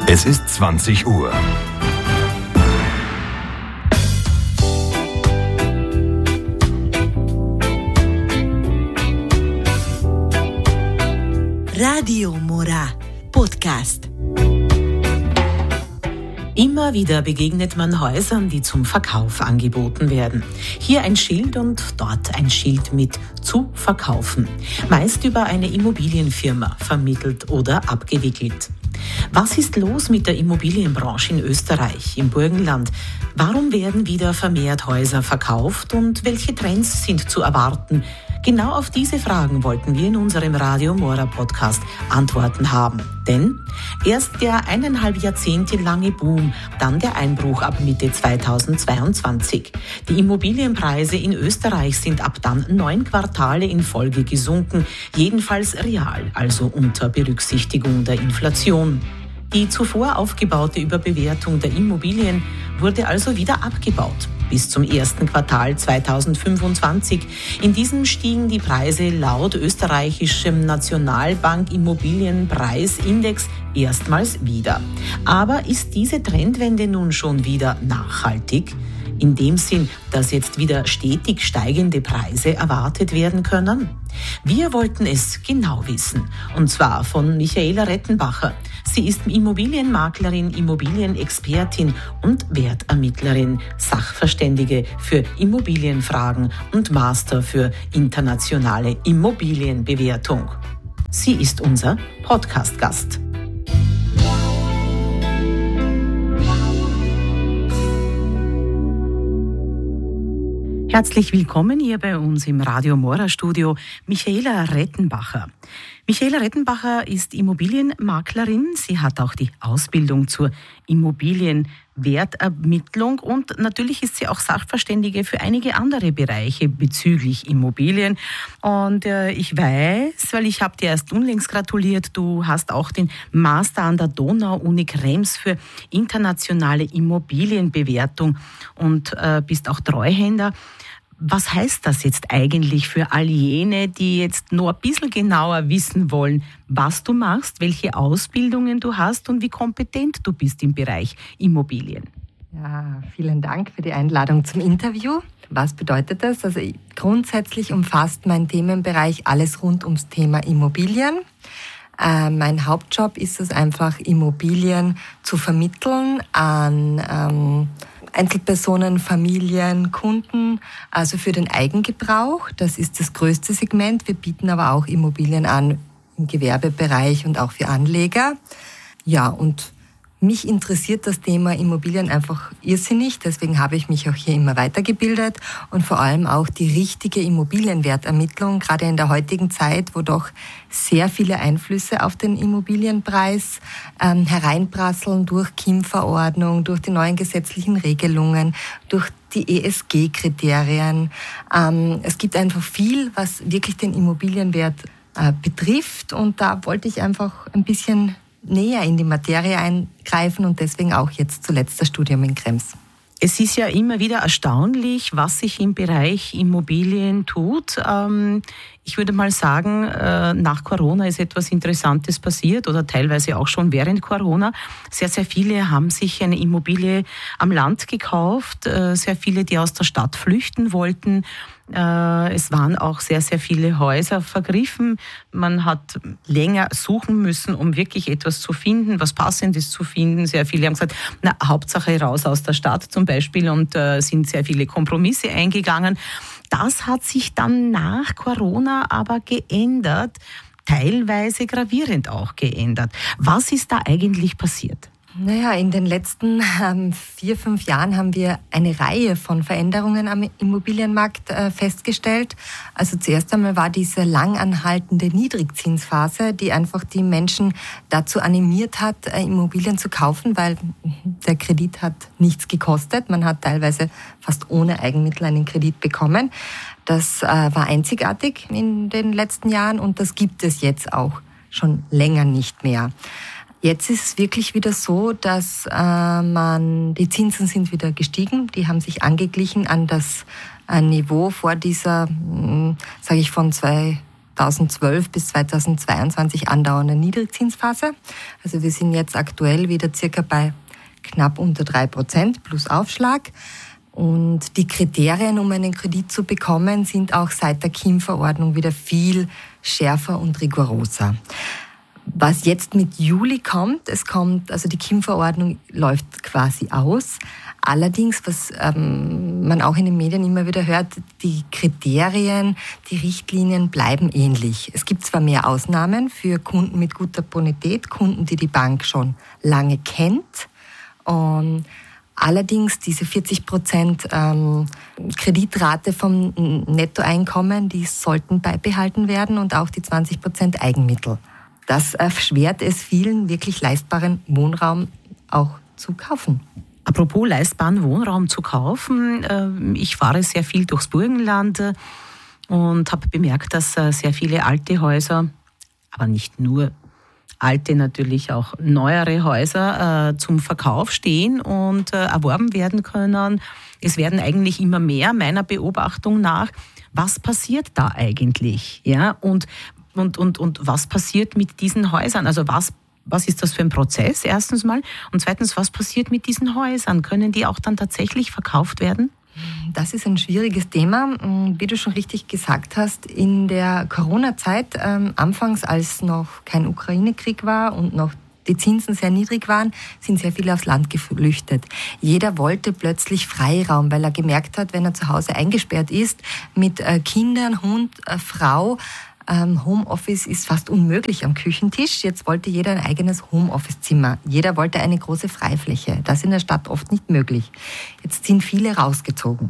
Es ist 20 Uhr. Radio Mora Podcast. Immer wieder begegnet man Häusern, die zum Verkauf angeboten werden. Hier ein Schild und dort ein Schild mit zu verkaufen. Meist über eine Immobilienfirma vermittelt oder abgewickelt. Was ist los mit der Immobilienbranche in Österreich, im Burgenland? Warum werden wieder vermehrt Häuser verkauft und welche Trends sind zu erwarten? Genau auf diese Fragen wollten wir in unserem Radio Mora Podcast Antworten haben. Denn erst der 1,5 Jahrzehnte lange Boom, dann der Einbruch ab Mitte 2022. Die Immobilienpreise in Österreich sind ab dann 9 Quartale in Folge gesunken, jedenfalls real, also unter Berücksichtigung der Inflation. Die zuvor aufgebaute Überbewertung der Immobilien wurde also wieder abgebaut. Bis zum ersten Quartal 2025. In diesem stiegen die Preise laut österreichischem Nationalbank Immobilienpreisindex erstmals wieder. Aber ist diese Trendwende nun schon wieder nachhaltig? In dem Sinn, dass jetzt wieder stetig steigende Preise erwartet werden können? Wir wollten es genau wissen, und zwar von Michaela Rettenbacher. Sie ist Immobilienmaklerin, Immobilienexpertin und Wertermittlerin, Sachverständige für Immobilienfragen und Master für internationale Immobilienbewertung. Sie ist unser Podcast-Gast. Herzlich willkommen hier bei uns im Radio Mora Studio, Michaela Rettenbacher. Michaela Rettenbacher ist Immobilienmaklerin. Sie hat auch die Ausbildung zur Immobilienwertermittlung und natürlich ist sie auch Sachverständige für einige andere Bereiche bezüglich Immobilien. Und ich weiß, weil ich habe dir erst unlängst gratuliert, du hast auch den Master an der Donau-Uni Krems für internationale Immobilienbewertung und bist auch Treuhänder. Was heißt das jetzt eigentlich für all jene, die jetzt nur ein bisschen genauer wissen wollen, was du machst, welche Ausbildungen du hast und wie kompetent du bist im Bereich Immobilien? Ja, vielen Dank für die Einladung zum Interview. Was bedeutet das? Also grundsätzlich umfasst mein Themenbereich alles rund ums Thema Immobilien. Mein Hauptjob ist es einfach, Immobilien zu vermitteln an Einzelpersonen, Familien, Kunden, also für den Eigengebrauch. Das ist das größte Segment. Wir bieten aber auch Immobilien an im Gewerbebereich und auch für Anleger. Ja, und mich interessiert das Thema Immobilien einfach irrsinnig. Deswegen habe ich mich auch hier immer weitergebildet und vor allem auch die richtige Immobilienwertermittlung, gerade in der heutigen Zeit, wo doch sehr viele Einflüsse auf den Immobilienpreis hereinprasseln durch KIM-Verordnung, durch die neuen gesetzlichen Regelungen, durch die ESG-Kriterien. Es gibt einfach viel, was wirklich den Immobilienwert betrifft und da wollte ich einfach ein bisschen näher in die Materie eingreifen und deswegen auch jetzt zuletzt das Studium in Krems. Es ist ja immer wieder erstaunlich, was sich im Bereich Immobilien tut. Ich würde mal sagen, nach Corona ist etwas Interessantes passiert oder teilweise auch schon während Corona. Sehr, sehr viele haben sich eine Immobilie am Land gekauft, sehr viele, die aus der Stadt flüchten wollten. Es waren auch sehr, sehr viele Häuser vergriffen. Man hat länger suchen müssen, um wirklich etwas zu finden, was Passendes zu finden. Sehr viele haben gesagt, Hauptsache raus aus der Stadt zum Beispiel und sind sehr viele Kompromisse eingegangen. Das hat sich dann nach Corona aber geändert, teilweise gravierend auch geändert. Was ist da eigentlich passiert? Naja, in den letzten 4-5 Jahren haben wir eine Reihe von Veränderungen am Immobilienmarkt festgestellt. Also zuerst einmal war diese langanhaltende Niedrigzinsphase, die einfach die Menschen dazu animiert hat, Immobilien zu kaufen, weil der Kredit hat nichts gekostet. Man hat teilweise fast ohne Eigenmittel einen Kredit bekommen. Das war einzigartig in den letzten Jahren und das gibt es jetzt auch schon länger nicht mehr. Jetzt ist es wirklich wieder so, dass die Zinsen sind wieder gestiegen, die haben sich angeglichen an das Niveau vor dieser, sage ich, von 2012 bis 2022 andauernde Niedrigzinsphase. Also wir sind jetzt aktuell wieder circa bei knapp unter 3% plus Aufschlag. Und die Kriterien, um einen Kredit zu bekommen, sind auch seit der KIM-Verordnung wieder viel schärfer und rigoroser. Was jetzt mit Juli kommt, also die KIM-Verordnung läuft quasi aus. Allerdings, was man auch in den Medien immer wieder hört, die Kriterien, die Richtlinien bleiben ähnlich. Es gibt zwar mehr Ausnahmen für Kunden mit guter Bonität, Kunden, die die Bank schon lange kennt. Allerdings diese 40% Kreditrate vom Nettoeinkommen, die sollten beibehalten werden und auch die 20% Eigenmittel. Das erschwert es vielen, wirklich leistbaren Wohnraum auch zu kaufen. Apropos leistbaren Wohnraum zu kaufen, ich fahre sehr viel durchs Burgenland und habe bemerkt, dass sehr viele alte Häuser, aber nicht nur alte, natürlich auch neuere Häuser zum Verkauf stehen und erworben werden können. Es werden eigentlich immer mehr, meiner Beobachtung nach. Was passiert da eigentlich? Ja, und was passiert mit diesen Häusern? Also was ist das für ein Prozess, erstens mal? Und zweitens, was passiert mit diesen Häusern? Können die auch dann tatsächlich verkauft werden? Das ist ein schwieriges Thema. Wie du schon richtig gesagt hast, in der Corona-Zeit, anfangs als noch kein Ukraine-Krieg war und noch die Zinsen sehr niedrig waren, sind sehr viele aufs Land geflüchtet. Jeder wollte plötzlich Freiraum, weil er gemerkt hat, wenn er zu Hause eingesperrt ist, mit Kindern, Hund, Frau, Homeoffice ist fast unmöglich am Küchentisch. Jetzt wollte jeder ein eigenes Homeoffice-Zimmer. Jeder wollte eine große Freifläche. Das ist in der Stadt oft nicht möglich. Jetzt sind viele rausgezogen.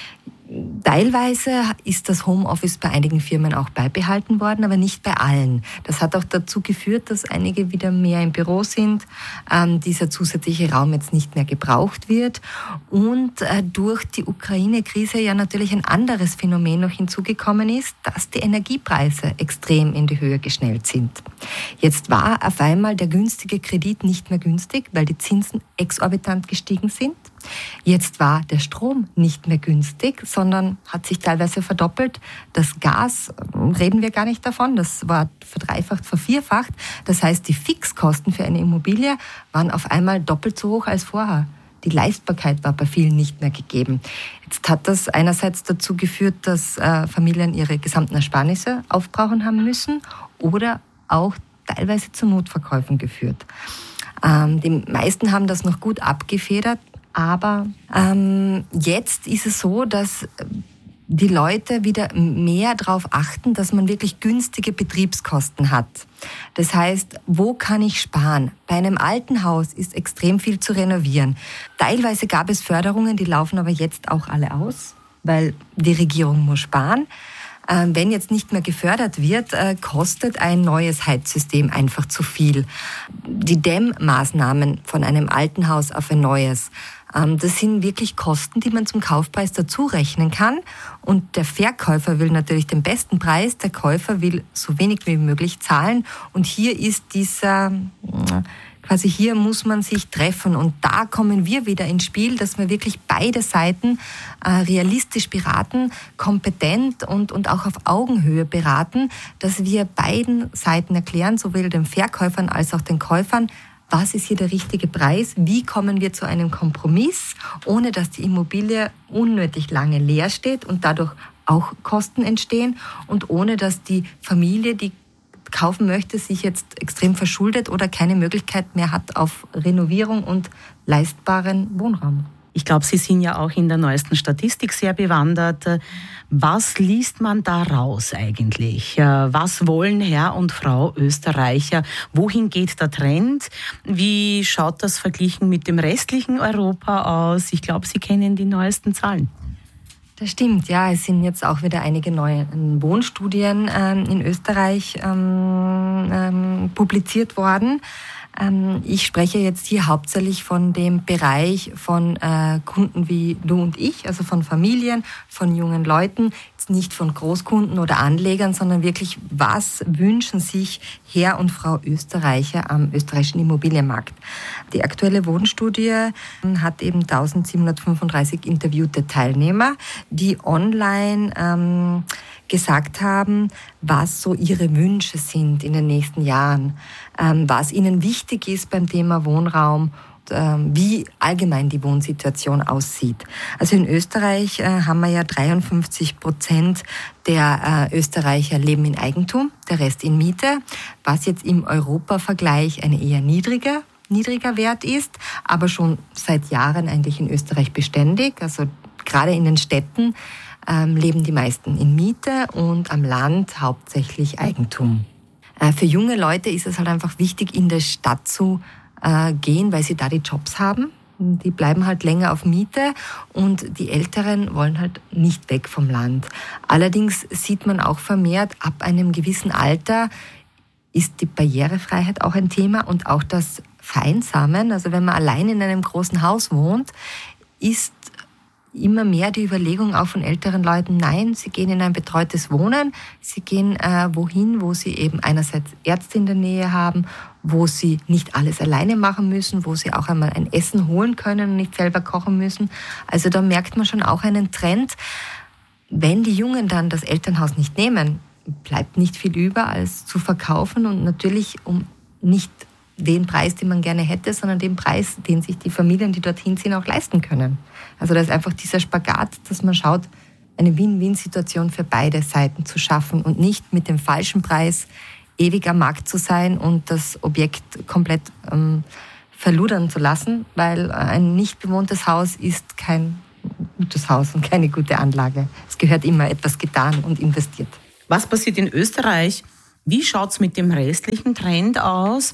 Teilweise ist das Homeoffice bei einigen Firmen auch beibehalten worden, aber nicht bei allen. Das hat auch dazu geführt, dass einige wieder mehr im Büro sind, dieser zusätzliche Raum jetzt nicht mehr gebraucht wird und durch die Ukraine-Krise ja natürlich ein anderes Phänomen noch hinzugekommen ist, dass die Energiepreise extrem in die Höhe geschnellt sind. Jetzt war auf einmal der günstige Kredit nicht mehr günstig, weil die Zinsen exorbitant gestiegen sind. Jetzt war der Strom nicht mehr günstig, sondern hat sich teilweise verdoppelt. Das Gas, reden wir gar nicht davon, das war verdreifacht, vervierfacht. Das heißt, die Fixkosten für eine Immobilie waren auf einmal doppelt so hoch als vorher. Die Leistbarkeit war bei vielen nicht mehr gegeben. Jetzt hat das einerseits dazu geführt, dass Familien ihre gesamten Ersparnisse aufbrauchen haben müssen oder auch teilweise zu Notverkäufen geführt. Die meisten haben das noch gut abgefedert. Aber jetzt ist es so, dass die Leute wieder mehr darauf achten, dass man wirklich günstige Betriebskosten hat. Das heißt, wo kann ich sparen? Bei einem alten Haus ist extrem viel zu renovieren. Teilweise gab es Förderungen, die laufen aber jetzt auch alle aus, weil die Regierung muss sparen. Wenn jetzt nicht mehr gefördert wird, kostet ein neues Heizsystem einfach zu viel. Die Dämmmaßnahmen von einem alten Haus auf ein neues, das sind wirklich Kosten, die man zum Kaufpreis dazu rechnen kann. Und der Verkäufer will natürlich den besten Preis, der Käufer will so wenig wie möglich zahlen. Und hier ist hier muss man sich treffen. Und da kommen wir wieder ins Spiel, dass wir wirklich beide Seiten realistisch beraten, kompetent und auch auf Augenhöhe beraten, dass wir beiden Seiten erklären, sowohl den Verkäufern als auch den Käufern, was ist hier der richtige Preis, wie kommen wir zu einem Kompromiss, ohne dass die Immobilie unnötig lange leer steht und dadurch auch Kosten entstehen und ohne dass die Familie, die kaufen möchte, sich jetzt extrem verschuldet oder keine Möglichkeit mehr hat auf Renovierung und leistbaren Wohnraum. Ich glaube, Sie sind ja auch in der neuesten Statistik sehr bewandert. Was liest man da raus eigentlich? Was wollen Herr und Frau Österreicher? Wohin geht der Trend? Wie schaut das verglichen mit dem restlichen Europa aus? Ich glaube, Sie kennen die neuesten Zahlen. Das stimmt, ja. Es sind jetzt auch wieder einige neue Wohnstudien in Österreich publiziert worden. Ich spreche jetzt hier hauptsächlich von dem Bereich von Kunden wie du und ich, also von Familien, von jungen Leuten, nicht von Großkunden oder Anlegern, sondern wirklich, was wünschen sich Herr und Frau Österreicher am österreichischen Immobilienmarkt. Die aktuelle Wohnstudie hat eben 1735 interviewte Teilnehmer, die online gesagt haben, was so ihre Wünsche sind in den nächsten Jahren, was ihnen wichtig ist beim Thema Wohnraum, wie allgemein die Wohnsituation aussieht. Also in Österreich haben wir ja 53% der Österreicher leben in Eigentum, der Rest in Miete, was jetzt im Europa-Vergleich eine eher niedriger Wert ist, aber schon seit Jahren eigentlich in Österreich beständig. Also gerade in den Städten leben die meisten in Miete und am Land hauptsächlich Eigentum. Für junge Leute ist es halt einfach wichtig, in der Stadt zu gehen, weil sie da die Jobs haben. Die bleiben halt länger auf Miete und die Älteren wollen halt nicht weg vom Land. Allerdings sieht man auch vermehrt, ab einem gewissen Alter ist die Barrierefreiheit auch ein Thema und auch das Vereinsamen. Also wenn man allein in einem großen Haus wohnt, ist immer mehr die Überlegung auch von älteren Leuten, nein, sie gehen in ein betreutes Wohnen, sie gehen wohin, wo sie eben einerseits Ärzte in der Nähe haben, wo sie nicht alles alleine machen müssen, wo sie auch einmal ein Essen holen können und nicht selber kochen müssen. Also da merkt man schon auch einen Trend. Wenn die Jungen dann das Elternhaus nicht nehmen, bleibt nicht viel über, als zu verkaufen und natürlich um nicht den Preis, den man gerne hätte, sondern den Preis, den sich die Familien, die dorthin ziehen, auch leisten können. Also da ist einfach dieser Spagat, dass man schaut, eine Win-Win-Situation für beide Seiten zu schaffen und nicht mit dem falschen Preis ewig am Markt zu sein und das Objekt komplett verludern zu lassen, weil ein nicht bewohntes Haus ist kein gutes Haus und keine gute Anlage. Es gehört immer etwas getan und investiert. Was passiert in Österreich? Wie schaut es mit dem restlichen Trend aus?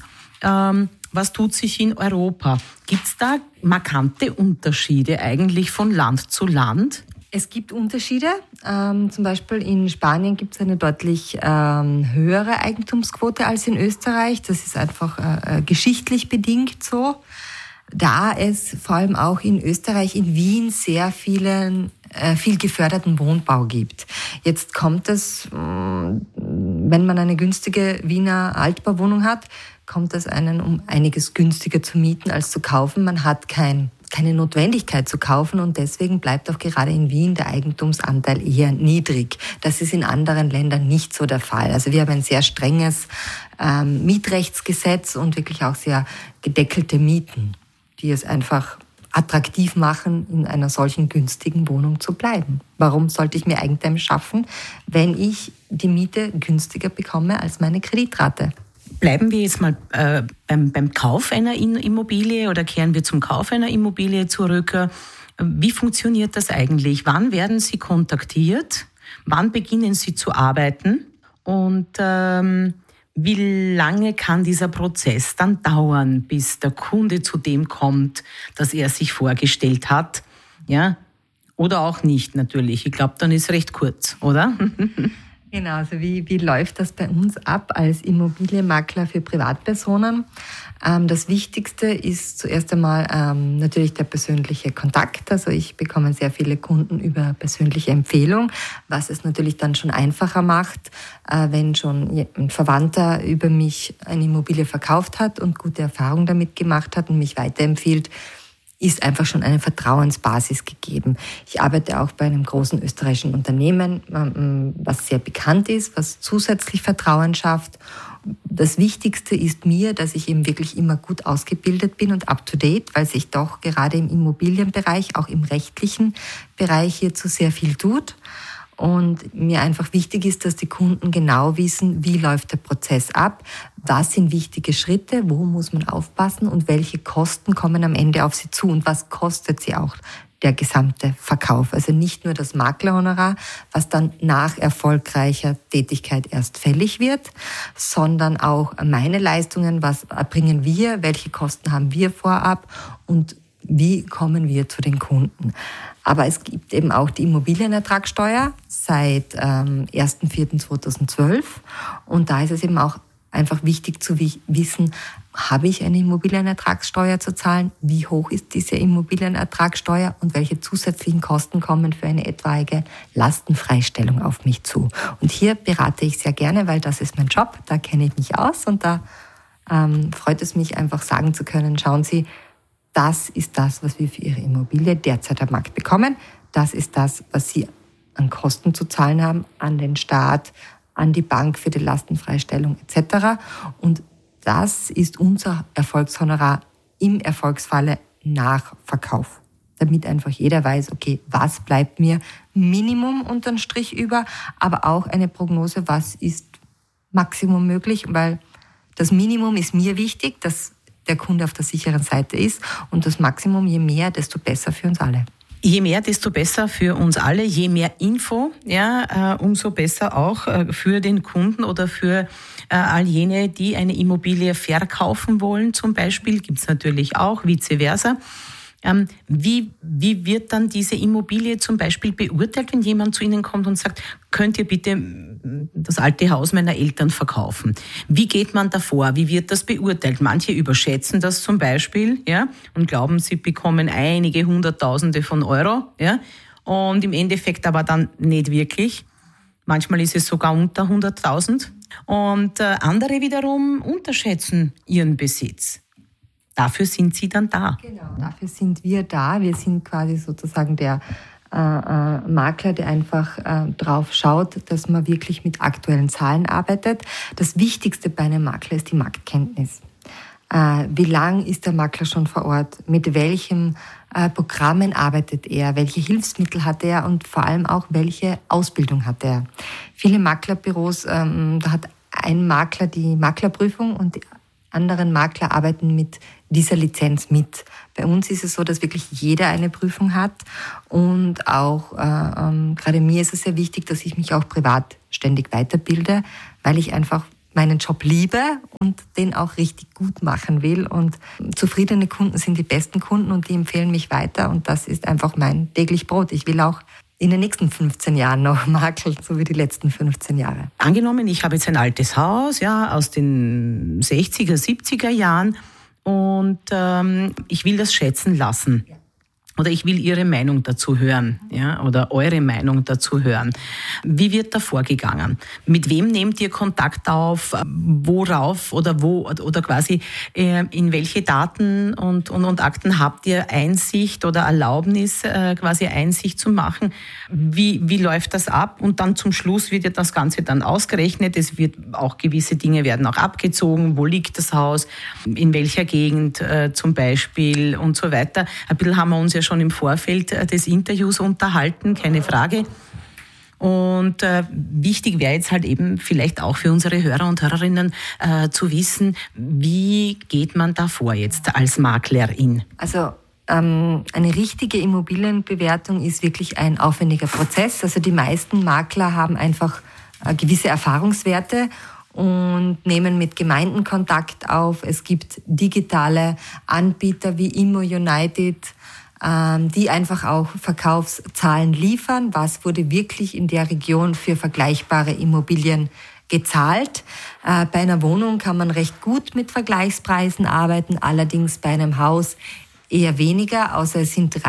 Was tut sich in Europa? Gibt es da markante Unterschiede eigentlich von Land zu Land? Es gibt Unterschiede. Zum Beispiel in Spanien gibt es eine deutlich höhere Eigentumsquote als in Österreich. Das ist einfach geschichtlich bedingt so. Da es vor allem auch in Österreich, in Wien sehr viel geförderten Wohnbau gibt. Jetzt kommt es, wenn man eine günstige Wiener Altbauwohnung hat, kommt es einen um einiges günstiger zu mieten als zu kaufen. Man hat keine Notwendigkeit zu kaufen und deswegen bleibt auch gerade in Wien der Eigentumsanteil eher niedrig. Das ist in anderen Ländern nicht so der Fall. Also wir haben ein sehr strenges Mietrechtsgesetz und wirklich auch sehr gedeckelte Mieten, die es einfach attraktiv machen, in einer solchen günstigen Wohnung zu bleiben. Warum sollte ich mir Eigentum schaffen, wenn ich die Miete günstiger bekomme als meine Kreditrate? Bleiben wir jetzt mal beim Kauf einer Immobilie oder kehren wir zum Kauf einer Immobilie zurück. Wie funktioniert das eigentlich? Wann werden Sie kontaktiert? Wann beginnen Sie zu arbeiten? Und wie lange kann dieser Prozess dann dauern, bis der Kunde zu dem kommt, das er sich vorgestellt hat? Ja? Oder auch nicht natürlich. Ich glaube, dann ist es recht kurz, oder? Genau, also wie läuft das bei uns ab als Immobilienmakler für Privatpersonen? Das Wichtigste ist zuerst einmal natürlich der persönliche Kontakt. Also ich bekomme sehr viele Kunden über persönliche Empfehlung, was es natürlich dann schon einfacher macht, wenn schon ein Verwandter über mich eine Immobilie verkauft hat und gute Erfahrungen damit gemacht hat und mich weiterempfiehlt, ist einfach schon eine Vertrauensbasis gegeben. Ich arbeite auch bei einem großen österreichischen Unternehmen, was sehr bekannt ist, was zusätzlich Vertrauen schafft. Das Wichtigste ist mir, dass ich eben wirklich immer gut ausgebildet bin und up-to-date, weil sich doch gerade im Immobilienbereich, auch im rechtlichen Bereich hierzu sehr viel tut. Und mir einfach wichtig ist, dass die Kunden genau wissen, wie läuft der Prozess ab, was sind wichtige Schritte, wo muss man aufpassen und welche Kosten kommen am Ende auf sie zu und was kostet sie auch der gesamte Verkauf. Also nicht nur das Maklerhonorar, was dann nach erfolgreicher Tätigkeit erst fällig wird, sondern auch meine Leistungen, was erbringen wir, welche Kosten haben wir vorab und wie kommen wir zu den Kunden. Aber es gibt eben auch die Immobilienertragssteuer seit 1.4.2012 und da ist es eben auch einfach wichtig zu wissen, habe ich eine Immobilienertragssteuer zu zahlen? Wie hoch ist diese Immobilienertragssteuer und welche zusätzlichen Kosten kommen für eine etwaige Lastenfreistellung auf mich zu? Und hier berate ich sehr gerne, weil das ist mein Job, da kenne ich mich aus und da freut es mich einfach sagen zu können, schauen Sie, das ist das, was wir für Ihre Immobilie derzeit am Markt bekommen. Das ist das, was Sie an Kosten zu zahlen haben, an den Staat, an die Bank für die Lastenfreistellung etc. Und das ist unser Erfolgshonorar im Erfolgsfalle nach Verkauf. Damit einfach jeder weiß, okay, was bleibt mir Minimum unterm Strich über, aber auch eine Prognose, was ist Maximum möglich, weil das Minimum ist mir wichtig, dass der Kunde auf der sicheren Seite ist und das Maximum, je mehr, desto besser für uns alle. Je mehr, desto besser für uns alle. Je mehr Info, umso besser auch für den Kunden oder für all jene, die eine Immobilie verkaufen wollen zum Beispiel. Gibt es natürlich auch, vice versa. Wie wird dann diese Immobilie zum Beispiel beurteilt, wenn jemand zu Ihnen kommt und sagt, könnt ihr bitte das alte Haus meiner Eltern verkaufen? Wie geht man davor? Wie wird das beurteilt? Manche überschätzen das zum Beispiel, und glauben, sie bekommen einige Hunderttausende von Euro, und im Endeffekt aber dann nicht wirklich. Manchmal ist es sogar unter 100.000. Und andere wiederum unterschätzen ihren Besitz. Dafür sind Sie dann da. Genau, dafür sind wir da. Wir sind quasi sozusagen der Makler, der einfach drauf schaut, dass man wirklich mit aktuellen Zahlen arbeitet. Das Wichtigste bei einem Makler ist die Marktkenntnis. Wie lang ist der Makler schon vor Ort? Mit welchen Programmen arbeitet er? Welche Hilfsmittel hat er? Und vor allem auch, welche Ausbildung hat er? Viele Maklerbüros, da hat ein Makler die Maklerprüfung und die anderen Makler arbeiten mit dieser Lizenz mit. Bei uns ist es so, dass wirklich jeder eine Prüfung hat und auch gerade mir ist es sehr wichtig, dass ich mich auch privat ständig weiterbilde, weil ich einfach meinen Job liebe und den auch richtig gut machen will. Und zufriedene Kunden sind die besten Kunden und die empfehlen mich weiter und das ist einfach mein täglich Brot. Ich will auch in den nächsten 15 Jahren noch makeln, so wie die letzten 15 Jahre. Angenommen, ich habe jetzt ein altes Haus, aus den 60er, 70er Jahren und ich will das schätzen lassen. Oder ich will Ihre Meinung dazu hören, oder eure Meinung dazu hören. Wie wird da vorgegangen? Mit wem nehmt ihr Kontakt auf? Worauf oder wo oder quasi in welche Daten und Akten habt ihr Einsicht oder Erlaubnis, quasi Einsicht zu machen? Wie läuft das ab? Und dann zum Schluss wird ja das Ganze dann ausgerechnet. Es wird auch gewisse Dinge werden auch abgezogen. Wo liegt das Haus? In welcher Gegend zum Beispiel und so weiter. Ein bisschen haben wir uns ja schon im Vorfeld des Interviews unterhalten, keine Frage. Und wichtig wäre jetzt halt eben vielleicht auch für unsere Hörer und Hörerinnen zu wissen, wie geht man da vor jetzt als Maklerin? Also eine richtige Immobilienbewertung ist wirklich ein aufwendiger Prozess. Also die meisten Makler haben einfach gewisse Erfahrungswerte und nehmen mit Gemeinden Kontakt auf. Es gibt digitale Anbieter wie Immo United, die einfach auch Verkaufszahlen liefern. Was wurde wirklich in der Region für vergleichbare Immobilien gezahlt? Bei einer Wohnung kann man recht gut mit Vergleichspreisen arbeiten, allerdings bei einem Haus eher weniger, außer es sind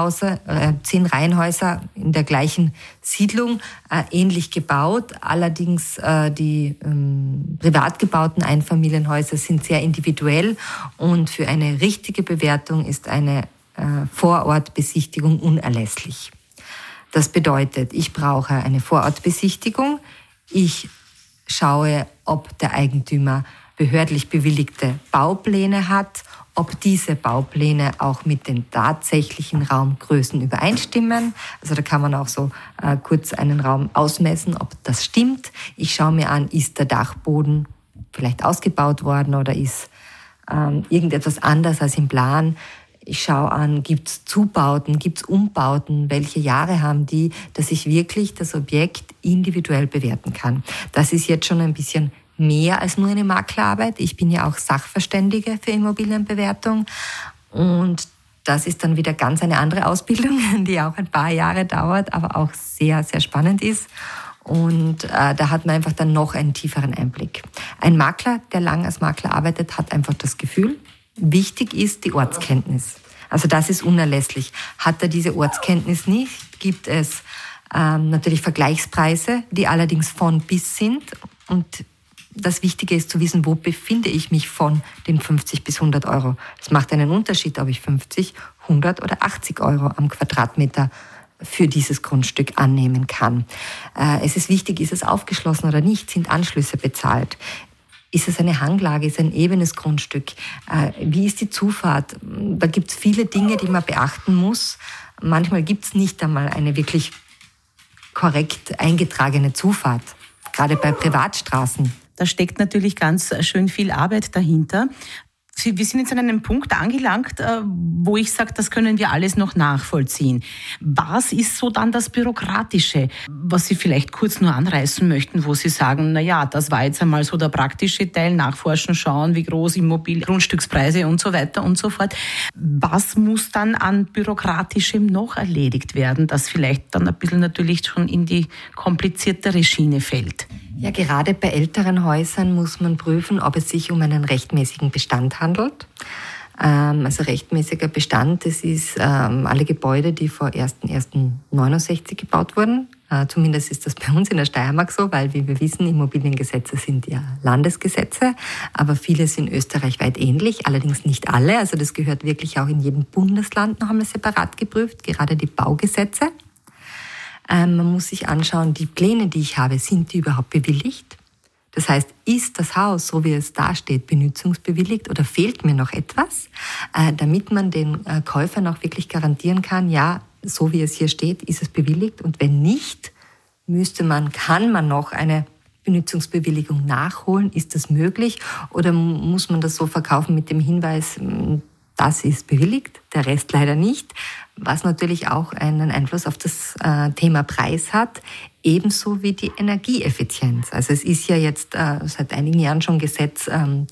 10 Reihenhäuser in der gleichen Siedlung ähnlich gebaut. Allerdings die privat gebauten Einfamilienhäuser sind sehr individuell und für eine richtige Bewertung ist eine Vorortbesichtigung unerlässlich. Das bedeutet, ich brauche eine Vorortbesichtigung. Ich schaue, ob der Eigentümer behördlich bewilligte Baupläne hat, ob diese Baupläne auch mit den tatsächlichen Raumgrößen übereinstimmen. Also da kann man auch so kurz einen Raum ausmessen, ob das stimmt. Ich schaue mir an, ist der Dachboden vielleicht ausgebaut worden oder ist irgendetwas anders als im Plan. Ich schaue an, gibt es Zubauten, gibt es Umbauten, welche Jahre haben die, dass ich wirklich das Objekt individuell bewerten kann. Das ist jetzt schon ein bisschen mehr als nur eine Maklerarbeit. Ich bin ja auch Sachverständige für Immobilienbewertung und das ist dann wieder ganz eine andere Ausbildung, die auch ein paar Jahre dauert, aber auch sehr, sehr spannend ist. Und da hat man einfach dann noch einen tieferen Einblick. Ein Makler, der lang als Makler arbeitet, hat einfach das Gefühl, wichtig ist die Ortskenntnis. Also das ist unerlässlich. Hat er diese Ortskenntnis nicht, gibt es natürlich Vergleichspreise, die allerdings von bis sind. Und das Wichtige ist zu wissen, wo befinde ich mich von den 50 bis 100 Euro. Es macht einen Unterschied, ob ich 50, 100 oder 80 Euro am Quadratmeter für dieses Grundstück annehmen kann. Es ist wichtig, ist es aufgeschlossen oder nicht? Sind Anschlüsse bezahlt? Ist es eine Hanglage? Ist es ein ebenes Grundstück? Wie ist die Zufahrt? Da gibt es viele Dinge, die man beachten muss. Manchmal gibt es nicht einmal eine wirklich korrekt eingetragene Zufahrt, gerade bei Privatstraßen. Da steckt natürlich ganz schön viel Arbeit dahinter. Wir sind jetzt an einem Punkt angelangt, wo ich sage, das können wir alles noch nachvollziehen. Was ist so dann das Bürokratische, was Sie vielleicht kurz nur anreißen möchten, wo Sie sagen, na ja, das war jetzt einmal so der praktische Teil, nachforschen, schauen, wie groß Immobilien, Grundstückspreise und so weiter und so fort. Was muss dann an Bürokratischem noch erledigt werden, das vielleicht dann ein bisschen natürlich schon in die kompliziertere Schiene fällt? Ja, gerade bei älteren Häusern muss man prüfen, ob es sich um einen rechtmäßigen Bestand handelt. Also rechtmäßiger Bestand, das ist alle Gebäude, die vor 1.1.69 gebaut wurden. Zumindest ist das bei uns in der Steiermark so, weil, wie wir wissen, Immobiliengesetze sind ja Landesgesetze, aber viele sind österreichweit ähnlich, allerdings nicht alle. Also das gehört wirklich auch in jedem Bundesland noch einmal separat geprüft, gerade die Baugesetze. Man muss sich anschauen, die Pläne, die ich habe, sind die überhaupt bewilligt? Das heißt, ist das Haus, so wie es da steht, benützungsbewilligt oder fehlt mir noch etwas, damit man den Käufern auch wirklich garantieren kann, ja, so wie es hier steht, ist es bewilligt, und wenn nicht, kann man noch eine Benützungsbewilligung nachholen? Ist das möglich oder muss man das so verkaufen mit dem Hinweis, das ist bewilligt, der Rest leider nicht, was natürlich auch einen Einfluss auf das Thema Preis hat, ebenso wie die Energieeffizienz. Also es ist ja jetzt seit einigen Jahren schon Gesetz